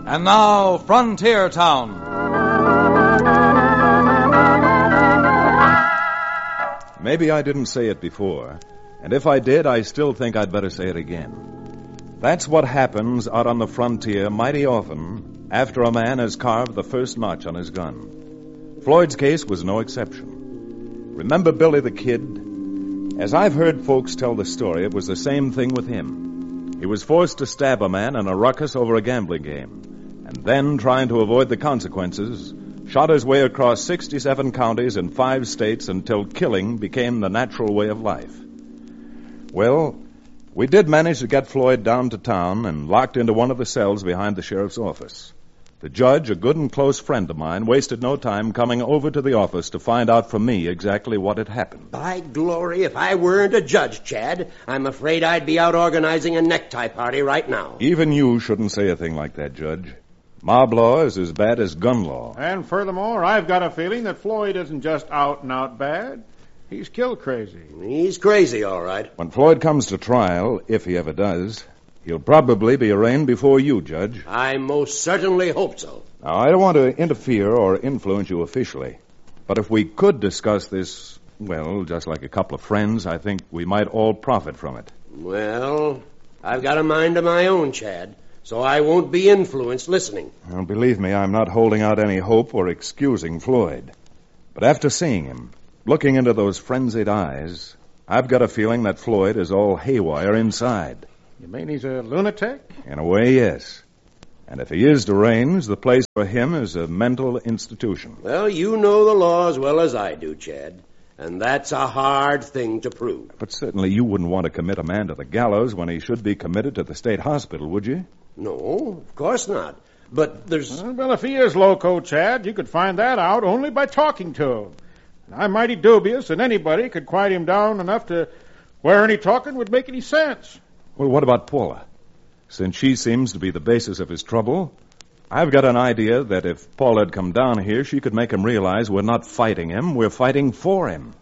And now, Frontier Town. Maybe I didn't say it before, and if I did, I still think I'd better say it again. That's what happens out on the frontier mighty often after a man has carved the first notch on his gun. Floyd's case was no exception. Remember Billy the Kid? As I've heard folks tell the story, it was the same thing with him. He was forced to stab a man in a ruckus over a gambling game, and then, trying to avoid the consequences, shot his way across 67 counties in 5 states until killing became the natural way of life. Well, we did manage to get Floyd down to town and locked into one of the cells behind the sheriff's office. The judge, a good and close friend of mine, wasted no time coming over to the office to find out from me exactly what had happened. By glory, if I weren't a judge, Chad, I'm afraid I'd be out organizing a necktie party right now. Even you shouldn't say a thing like that, Judge. Mob law is as bad as gun law. And furthermore, I've got a feeling that Floyd isn't just out and out bad. He's kill crazy. He's crazy, all right. When Floyd comes to trial, if he ever does, he'll probably be arraigned before you, Judge. I most certainly hope so. Now, I don't want to interfere or influence you officially, but if we could discuss this, well, just like a couple of friends, I think we might all profit from it. Well, I've got a mind of my own, Chad, so I won't be influenced listening. Well, believe me, I'm not holding out any hope or excusing Floyd. But after seeing him, looking into those frenzied eyes, I've got a feeling that Floyd is all haywire inside. You mean he's a lunatic? In a way, yes. And if he is deranged, the place for him is a mental institution. Well, you know the law as well as I do, Chad, and that's a hard thing to prove. But certainly you wouldn't want to commit a man to the gallows when he should be committed to the state hospital, would you? No, of course not. But there's... Well, if he is loco, Chad, you could find that out only by talking to him. And I'm mighty dubious that anybody could quiet him down enough to where any talking would make any sense. Well, what about Paula? Since she seems to be the basis of his trouble, I've got an idea that if Paula had come down here, she could make him realize we're not fighting him, we're fighting for him.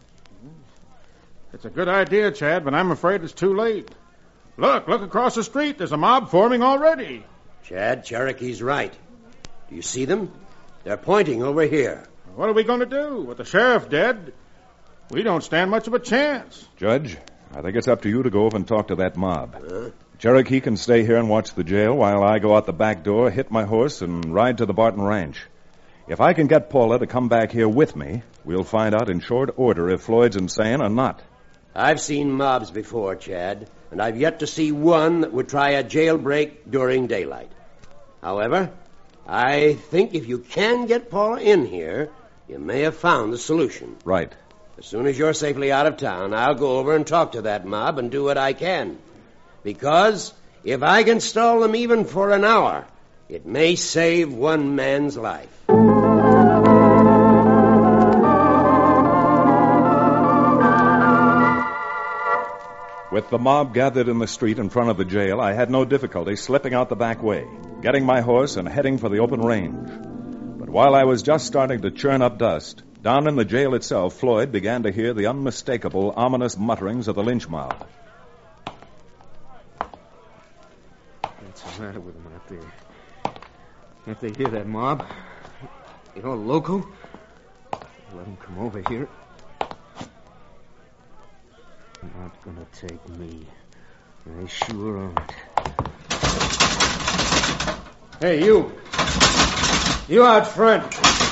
It's a good idea, Chad, but I'm afraid it's too late. Look across the street. There's a mob forming already. Chad, Cherokee's right. Do you see them? They're pointing over here. What are we going to do? With the sheriff dead, we don't stand much of a chance. Judge, I think it's up to you to go over and talk to that mob. Cherokee can stay here and watch the jail while I go out the back door, hit my horse, and ride to the Barton Ranch. If I can get Paula to come back here with me, we'll find out in short order if Floyd's insane or not. I've seen mobs before, Chad, and I've yet to see one that would try a jailbreak during daylight. However, I think if you can get Paula in here, you may have found the solution. Right. As soon as you're safely out of town, I'll go over and talk to that mob and do what I can. Because if I can stall them even for an hour, it may save one man's life. With the mob gathered in the street in front of the jail, I had no difficulty slipping out the back way, getting my horse and heading for the open range. But while I was just starting to churn up dust, down in the jail itself, Floyd began to hear the unmistakable, ominous mutterings of the lynch mob. What's the matter with them out there? Can't they hear that mob? They all loco? Let them come over here. Not gonna take me. They sure aren't. Hey, you. You out front.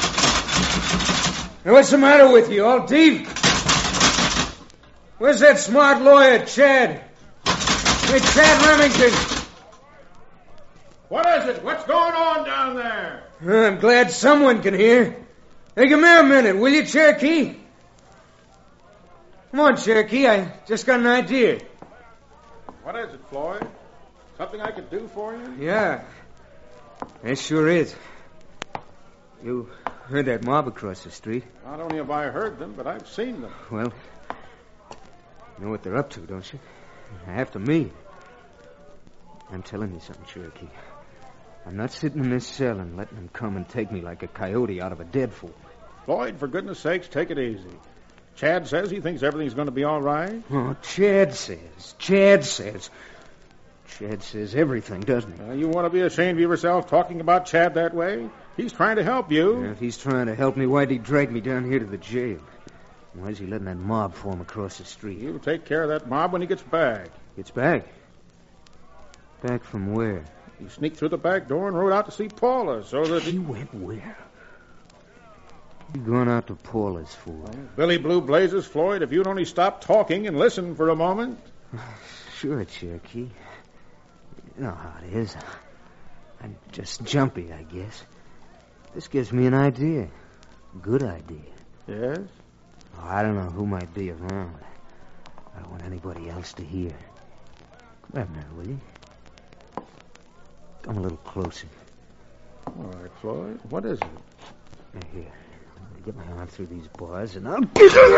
Now, what's the matter with you? All deep? Where's that smart lawyer, Chad? Hey, Chad Remington. What is it? What's going on down there? I'm glad someone can hear. Hey, come here a minute, will you, Cherokee? Come on, Cherokee, I just got an idea. What is it, Floyd? Something I could do for you? Yeah, it sure is. You heard that mob across the street? Not only have I heard them, but I've seen them. Well, you know what they're up to, don't you? After me. I'm telling you something, Cherokee. I'm not sitting in this cell and letting them come and take me like a coyote out of a dead fool. Floyd, for goodness sakes, take it easy. Chad says he thinks everything's going to be all right. Oh, Chad says. Chad says everything, doesn't he? You want to be ashamed of yourself talking about Chad that way? He's trying to help you. If he's trying to help me, why'd he drag me down here to the jail? Why's he letting that mob form across the street? He'll take care of that mob when he gets back. Gets back? Back from where? He sneaked through the back door and rode out to see Paula so that He went where? You going out to Paula's for? Billy Blue Blazes, Floyd, if you'd only stop talking and listen for a moment. Sure, Cherokee. You know how it is. I'm just jumpy, I guess. This gives me an idea. Good idea. Yes? Oh, I don't know who might be around. I don't want anybody else to hear. Come here, will you? Come a little closer. All right, Floyd. What is it? Here. I'll get my arm through these bars and I'll...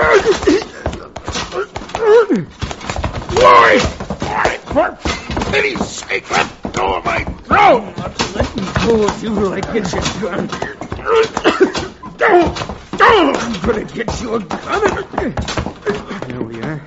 Floyd! For pity's sake, let go of my throat! I'm not letting go of you till I get your gun. I'm gonna get you a gun. There we are.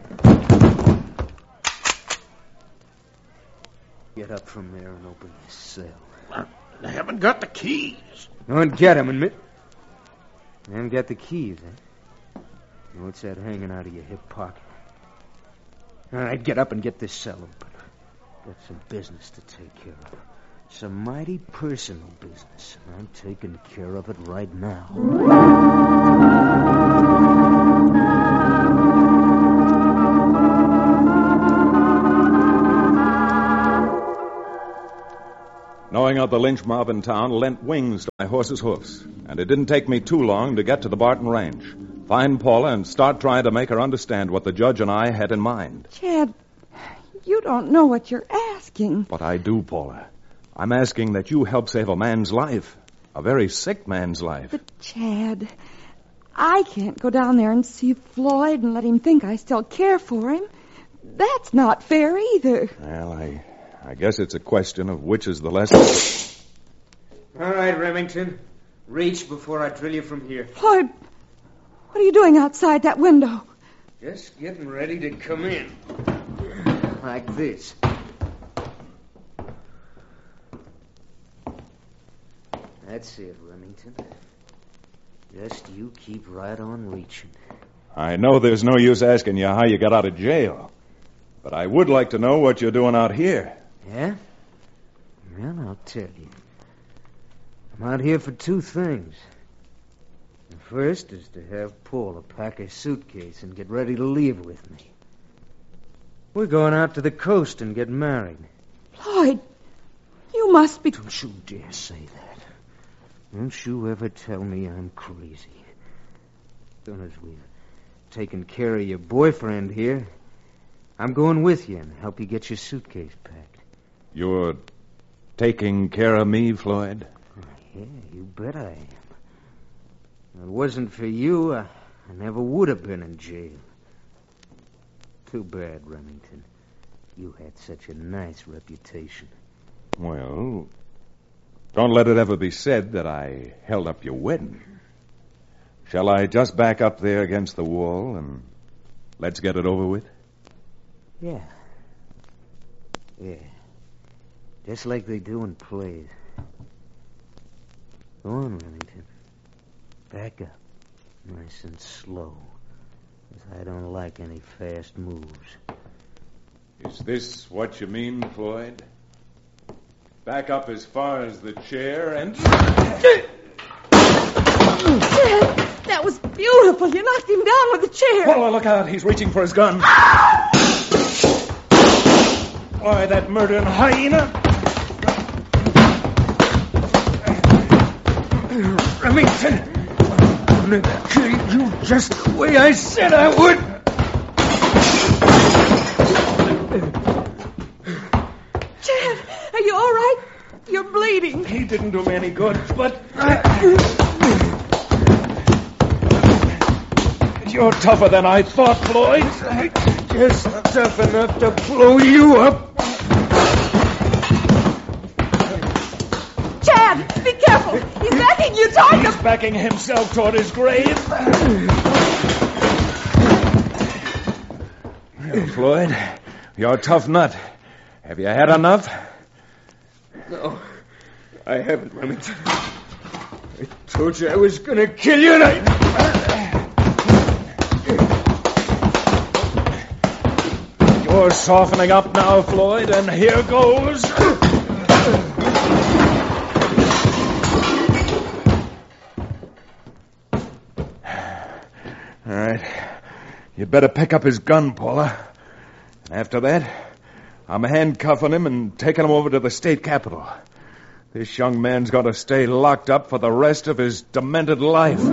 Get up from there and open this cell. I haven't got the keys. Go and get him, admit. You haven't got the keys, eh? What's that hanging out of your hip pocket? All right, get up and get this cell open. Got some business to take care of. Some mighty personal business. And I'm taking care of it right now. Knowing of the lynch mob in town lent wings to my horse's hoofs, and it didn't take me too long to get to the Barton Ranch, find Paula, and start trying to make her understand what the judge and I had in mind. Chad, you don't know what you're asking. But I do, Paula. I'm asking that you help save a man's life, a very sick man's life. But, Chad, I can't go down there and see Floyd and let him think I still care for him. That's not fair either. Well, I guess it's a question of which is the less... All right, Remington. Reach before I drill you from here. Floyd, what are you doing outside that window? Just getting ready to come in. Like this. That's it, Remington. Just you keep right on reaching. I know there's no use asking you how you got out of jail, but I would like to know what you're doing out here. Yeah? Well, I'll tell you. I'm out here for two things. The first is to have Paula pack her suitcase and get ready to leave with me. We're going out to the coast and get married. Floyd, you must be... Don't you dare say that. Don't you ever tell me I'm crazy. As soon as we've taken care of your boyfriend here, I'm going with you and help you get your suitcase packed. You're taking care of me, Floyd? Yeah, you bet I am. If it wasn't for you, I never would have been in jail. Too bad, Remington. You had such a nice reputation. Well, don't let it ever be said that I held up your wedding. Shall I just back up there against the wall and let's get it over with? Yeah. Yeah. Just like they do in plays. Go on, Remington. Back up. Nice and slow. Because I don't like any fast moves. Is this what you mean, Floyd? Back up as far as the chair and... Chad, that was beautiful. You knocked him down with the chair. Oh, look out. He's reaching for his gun. Why, that murdering hyena... Remington, I'm gonna kill you just the way I said I would. Chad, are you all right? You're bleeding. He didn't do me any good, but... You're tougher than I thought, Floyd. Just tough enough to blow you up. Chad, be careful. He's backing you toward He's backing himself toward his grave. Floyd, you're a tough nut. Have you had enough? No, I haven't, Remington. I told you I was going to kill you, and You're softening up now, Floyd, and here goes. All right. You'd better pick up his gun, Paula. And after that, I'm handcuffing him and taking him over to the state capitol. This young man's got to stay locked up for the rest of his demented life.